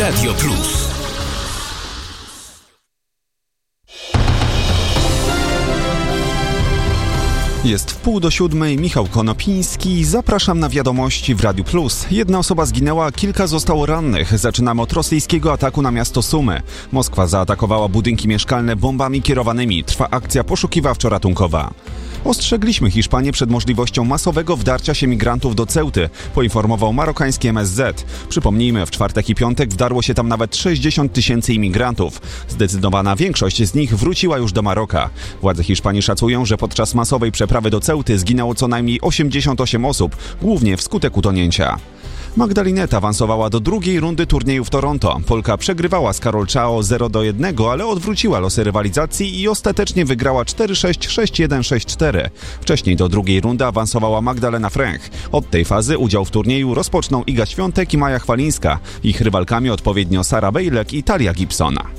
Radio Plus. Jest 6:30, Michał Konopiński. Zapraszam na wiadomości w Radiu Plus. Jedna osoba zginęła, kilka zostało rannych. Zaczynamy od rosyjskiego ataku na miasto Sumy. Moskwa zaatakowała budynki mieszkalne bombami kierowanymi. Trwa akcja poszukiwawczo-ratunkowa. Ostrzegliśmy Hiszpanię przed możliwością masowego wdarcia się migrantów do Ceuty, poinformował marokański MSZ. Przypomnijmy, w czwartek i piątek wdarło się tam nawet 60 000 imigrantów. Zdecydowana większość z nich wróciła już do Maroka. Władze Hiszpanii szacują, że podczas masowej przeprawy do Ceuty zginęło co najmniej 88 osób, głównie wskutek utonięcia. Magdalineta awansowała do drugiej rundy turnieju w Toronto. Polka przegrywała z Karol Czao 0-1, ale odwróciła losy rywalizacji i ostatecznie wygrała 4-6, 6-1, 6-4. Wcześniej do drugiej rundy awansowała Magdalena Fręch. Od tej fazy udział w turnieju rozpoczną Iga Świątek i Maja Chwalińska. Ich rywalkami odpowiednio Sara Bejlek i Talia Gibsona.